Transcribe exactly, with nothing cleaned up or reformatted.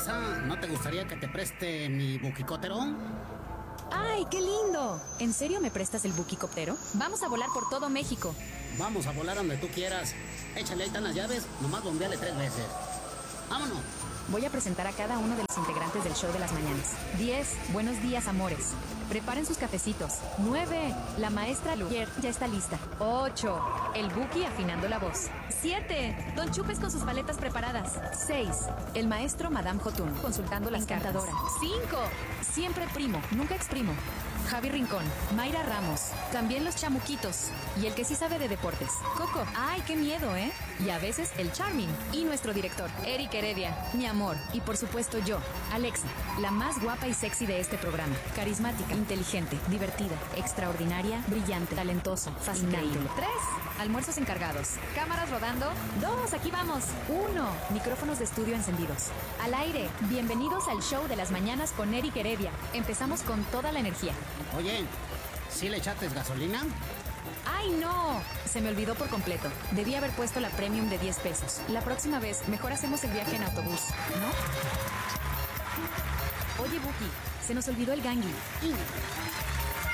pasa? ¿No te gustaría que te preste mi buquicóptero? ¡Ay, qué lindo! ¿En serio me prestas el buquicóptero? Vamos a volar por todo México. Vamos a volar donde tú quieras. Échale ahí están las llaves, nomás bombeale tres veces. ¡Vámonos! Voy a presentar a cada uno de los integrantes del show de las mañanas. diez. Buenos días, amores. Preparen sus cafecitos. nueve. La maestra Lugier ya está lista. ocho. El Buki afinando la voz. siete. Don Chupes con sus paletas preparadas. seis. El maestro Madame Jotun consultando las cantadoras. cinco. Siempre primo, nunca exprimo. Javi Rincón, Mayra Ramos, también los chamuquitos y el que sí sabe de deportes, Coco. Ay, qué miedo, ¿eh? Y a veces el Charming y nuestro director, Eric Heredia, mi amor, y por supuesto yo, Alexa, la más guapa y sexy de este programa, carismática, inteligente, divertida, extraordinaria, brillante, talentosa, fascinante. Tres, almuerzos encargados, cámaras rodando. Dos, aquí vamos. Uno, micrófonos de estudio encendidos. Al aire, bienvenidos al show de las mañanas con Eric Heredia. Empezamos con toda la energía. Oye, ¿sí le echaste gasolina? ¡Ay, no! Se me olvidó por completo. Debí haber puesto la premium de diez pesos. La próxima vez, mejor hacemos el viaje en autobús, ¿no? Oye, Buki, se nos olvidó el gangui.